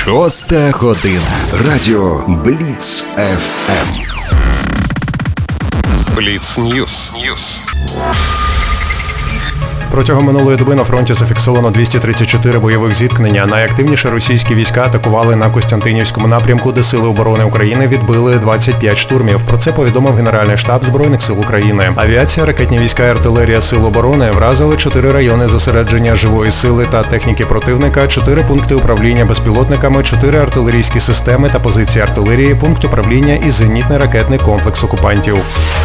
6 година. Радіо Бліц ФМ. Бліц Ньюс. Протягом минулої доби на фронті зафіксовано 234 бойових зіткнення. Найактивніше російські війська атакували на Костянтинівському напрямку, де Сили оборони України відбили 25 штурмів. Про це повідомив Генеральний штаб Збройних сил України. Авіація, ракетні війська і артилерія Сил оборони вразили 4 райони зосередження живої сили та техніки противника, 4 пункти управління безпілотниками, 4 артилерійські системи та позиції артилерії, пункт управління і зенітний ракетний комплекс окупантів.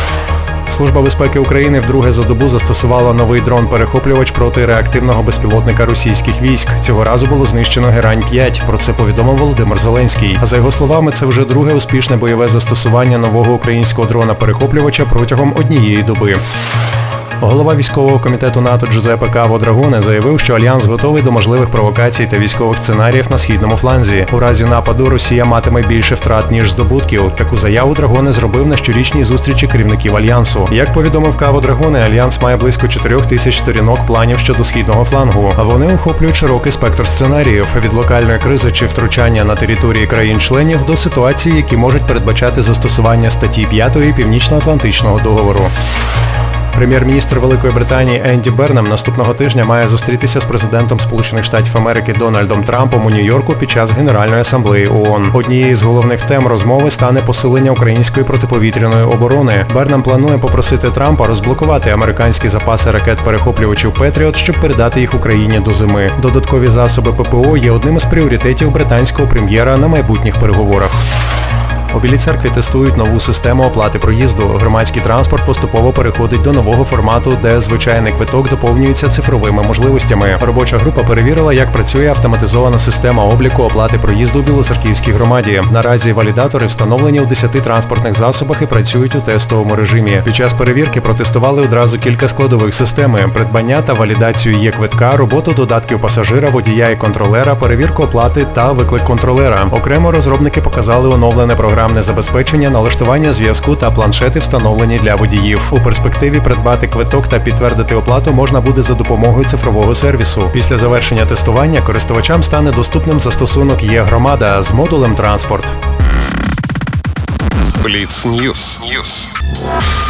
Служба безпеки України вдруге за добу застосувала новий дрон-перехоплювач проти реактивного безпілотника російських військ. Цього разу було знищено Герань-5. Про це повідомив Володимир Зеленський. За його словами, це вже друге успішне бойове застосування нового українського дрона-перехоплювача протягом однієї доби. Голова військового комітету НАТО Джузеппе Каво Драгоне заявив, що Альянс готовий до можливих провокацій та військових сценаріїв на східному фланзі. У разі нападу Росія матиме більше втрат, ніж здобутків. Таку заяву Драгоне зробив на щорічній зустрічі керівників Альянсу. Як повідомив Каво Драгоне, Альянс має близько 4000 сторінок планів щодо східного флангу. Вони охоплюють широкий спектр сценаріїв – від локальної кризи чи втручання на території країн-членів до ситуацій, які можуть передбачати застосування статті 5 Північно-Атлантичного договору. Прем'єр-міністр Великої Британії Енді Бернем наступного тижня має зустрітися з президентом Сполучених Штатів Америки Дональдом Трампом у Нью-Йорку під час Генеральної асамблеї ООН. Однією з головних тем розмови стане посилення української протиповітряної оборони. Бернем планує попросити Трампа розблокувати американські запаси ракет-перехоплювачів «Петріот», щоб передати їх Україні до зими. Додаткові засоби ППО є одним із пріоритетів британського прем'єра на майбутніх переговорах. У Білій Церкві тестують нову систему оплати проїзду. Громадський транспорт поступово переходить до нового формату, де звичайний квиток доповнюється цифровими можливостями. Робоча група перевірила, як працює автоматизована система обліку оплати проїзду у Білоцерківській громаді. Наразі валідатори встановлені у 10 транспортних засобах і працюють у тестовому режимі. Під час перевірки протестували одразу кілька складових системи – придбання та валідацію є-квитка, роботу додатків пасажира, водія і контролера, перевірку оплати та виклик контролера. Окремо розробники показали оновлене програмне забезпечення, налаштування зв'язку та планшети, встановлені для водіїв. У перспективі придбати квиток та підтвердити оплату можна буде за допомогою цифрового сервісу. Після завершення тестування користувачам стане доступним застосунок «Є-громада» з модулем «Транспорт». Бліц Ньюс.